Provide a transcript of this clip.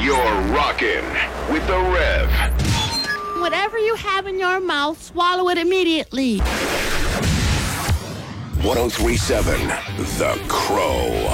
You're rocking with the Rev. Whatever you have in your mouth, swallow it immediately. 1037 The Crow.